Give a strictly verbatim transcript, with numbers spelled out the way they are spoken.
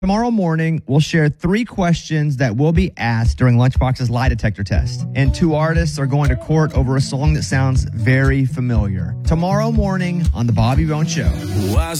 Tomorrow morning, we'll share three questions that will be asked during Lunchbox's lie detector test. And two artists are going to court over a song that sounds very familiar. Tomorrow morning on The Bobby Bones Show. Why's